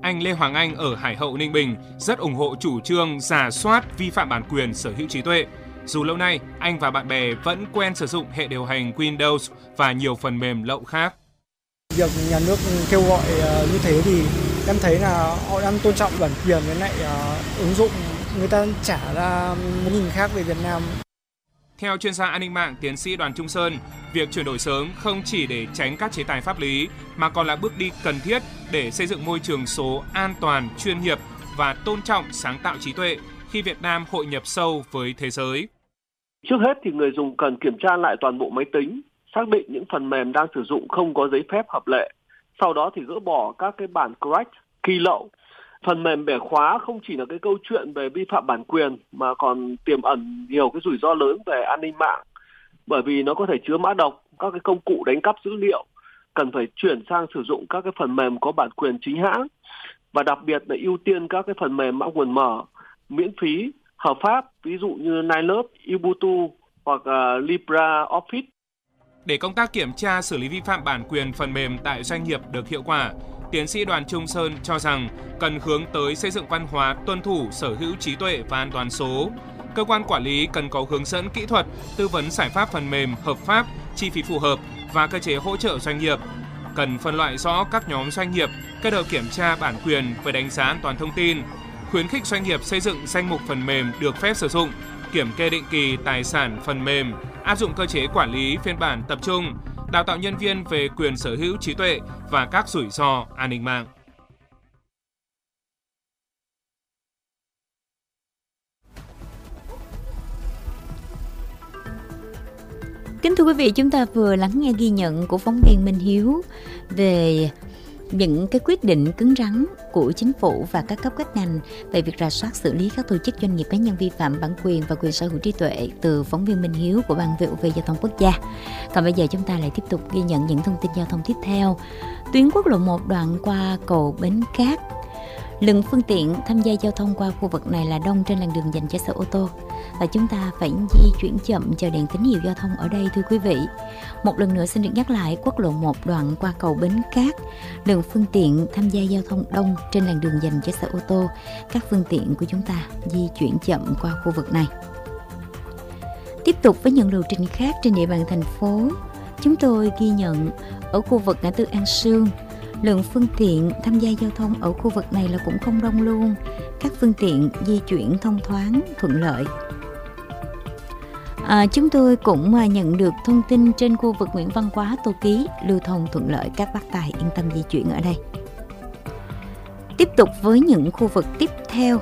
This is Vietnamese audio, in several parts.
anh Lê Hoàng Anh ở Hải Hậu, Ninh Bình rất ủng hộ chủ trương rà soát vi phạm bản quyền sở hữu trí tuệ. Dù lâu nay, anh và bạn bè vẫn quen sử dụng hệ điều hành Windows và nhiều phần mềm lậu khác. Việc nhà nước kêu gọi như thế thì em thấy là họ đang tôn trọng bản quyền với lại ứng dụng người ta trả ra một nhìn khác về Việt Nam. Theo chuyên gia an ninh mạng tiến sĩ Đoàn Trung Sơn, việc chuyển đổi sớm không chỉ để tránh các chế tài pháp lý mà còn là bước đi cần thiết để xây dựng môi trường số an toàn, chuyên nghiệp và tôn trọng sáng tạo trí tuệ khi Việt Nam hội nhập sâu với thế giới. Trước hết thì người dùng cần kiểm tra lại toàn bộ máy tính, xác định những phần mềm đang sử dụng không có giấy phép hợp lệ. Sau đó thì gỡ bỏ các cái bản crack, key lậu. Phần mềm bẻ khóa không chỉ là cái câu chuyện về vi phạm bản quyền mà còn tiềm ẩn nhiều cái rủi ro lớn về an ninh mạng. Bởi vì nó có thể chứa mã độc, các cái công cụ đánh cắp dữ liệu, cần phải chuyển sang sử dụng các cái phần mềm có bản quyền chính hãng. Và đặc biệt là ưu tiên các cái phần mềm mã nguồn mở, miễn phí, hợp pháp, ví dụ như Nilab, Ubuntu hoặc LibreOffice. Để công tác kiểm tra xử lý vi phạm bản quyền phần mềm tại doanh nghiệp được hiệu quả, tiến sĩ Đoàn Trung Sơn cho rằng cần hướng tới xây dựng văn hóa tuân thủ sở hữu trí tuệ và an toàn số. Cơ quan quản lý cần có hướng dẫn kỹ thuật, tư vấn giải pháp phần mềm hợp pháp, chi phí phù hợp và cơ chế hỗ trợ doanh nghiệp. Cần phân loại rõ các nhóm doanh nghiệp, kết hợp kiểm tra bản quyền với đánh giá an toàn thông tin, khuyến khích doanh nghiệp xây dựng danh mục phần mềm được phép sử dụng, kiểm kê định kỳ tài sản phần mềm, áp dụng cơ chế quản lý phiên bản tập trung, đào tạo nhân viên về quyền sở hữu trí tuệ và các rủi ro an ninh mạng. Kính thưa quý vị, chúng ta vừa lắng nghe ghi nhận của phóng viên Minh Hiếu về những cái quyết định cứng rắn của chính phủ và các cấp các ngành về việc rà soát xử lý các tổ chức doanh nghiệp cá nhân vi phạm bản quyền và quyền sở hữu trí tuệ từ phóng viên Minh Hiếu của Ban VOV Giao thông Quốc gia. Còn bây giờ chúng ta lại tiếp tục ghi nhận những thông tin giao thông tiếp theo. Tuyến quốc lộ 1 đoạn qua cầu Bến Cát, lượng phương tiện tham gia giao thông qua khu vực này là đông trên làn đường dành cho xe ô tô và chúng ta phải di chuyển chậm chờ đèn tín hiệu giao thông ở đây thưa quý vị. Một lần nữa xin được nhắc lại, quốc lộ 1 đoạn qua cầu Bến Cát, lượng phương tiện tham gia giao thông đông trên làn đường dành cho xe ô tô. Các phương tiện của chúng ta di chuyển chậm qua khu vực này. Tiếp tục với những lộ trình khác trên địa bàn thành phố, chúng tôi ghi nhận ở khu vực ngã tư An Sương, lượng phương tiện tham gia giao thông ở khu vực này là cũng không đông luôn. Các phương tiện di chuyển thông thoáng, thuận lợi. Chúng tôi cũng nhận được thông tin trên khu vực Nguyễn Văn Quá, Tô Ký, lưu thông thuận lợi, các bác tài yên tâm di chuyển ở đây. Tiếp tục với những khu vực tiếp theo.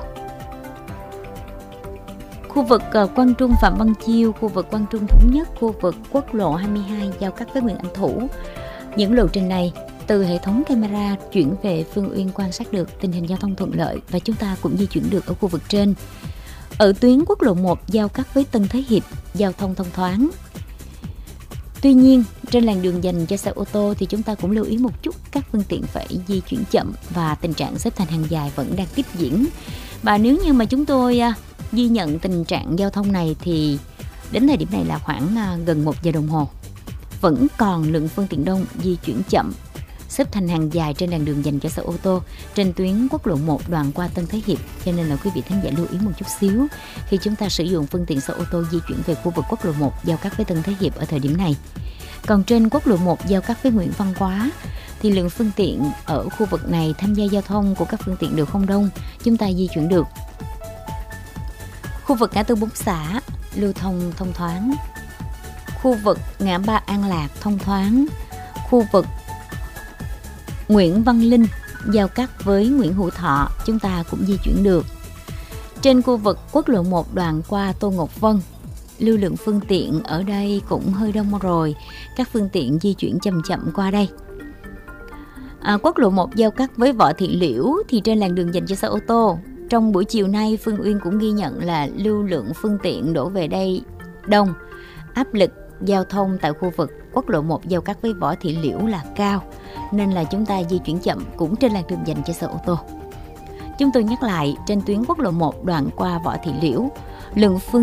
Khu vực Quang Trung Phạm Văn Chiêu, khu vực Quang Trung Thống Nhất, khu vực quốc lộ 22 giao cắt với Nguyễn Anh Thủ. Những lộ trình này từ hệ thống camera chuyển về Phương Uyên quan sát được tình hình giao thông thuận lợi và chúng ta cũng di chuyển được ở khu vực trên. Ở tuyến quốc lộ 1 giao cắt với Tân Thế Hiệp, giao thông thông thoáng. Tuy nhiên, trên làn đường dành cho xe ô tô thì chúng ta cũng lưu ý một chút, các phương tiện phải di chuyển chậm và tình trạng xếp thành hàng dài vẫn đang tiếp diễn. Và nếu như mà chúng tôi ghi nhận tình trạng giao thông này thì đến thời điểm này là khoảng gần 1 giờ đồng hồ. Vẫn còn lượng phương tiện đông di chuyển chậm, xếp thành hàng dài trên làn đường dành cho xe ô tô trên tuyến quốc lộ 1 đoạn qua Tân Thế Hiệp. Cho nên là quý vị khán giả lưu ý một chút xíu khi chúng ta sử dụng phương tiện xe ô tô di chuyển về khu vực quốc lộ 1 giao cắt với Tân Thế Hiệp ở thời điểm này. Còn trên quốc lộ 1 giao cắt với Nguyễn Văn Quá thì lượng phương tiện ở khu vực này tham gia giao thông của các phương tiện đều không đông, chúng ta di chuyển được. Khu vực ngã tư Bốn Xã lưu thông thông thoáng. Khu vực ngã ba An Lạc thông thoáng. Khu vực Nguyễn Văn Linh giao cắt với Nguyễn Hữu Thọ chúng ta cũng di chuyển được. Trên khu vực quốc lộ 1 đoạn qua Tô Ngọc Vân, lưu lượng phương tiện ở đây cũng hơi đông rồi, các phương tiện di chuyển chậm chậm qua đây. Quốc lộ 1 giao cắt với Võ Thị Liễu thì trên làn đường dành cho xe ô tô. Trong buổi chiều nay, Phương Uyên cũng ghi nhận là lưu lượng phương tiện đổ về đây đông. Áp lực giao thông tại khu vực quốc lộ 1 giao cắt với Võ Thị Liễu là cao, nên là chúng ta di chuyển chậm cũng trên làn đường dành cho xe ô tô. Chúng tôi nhắc lại, trên tuyến quốc lộ 1 đoạn qua Võ Thị Liễu, lượng phương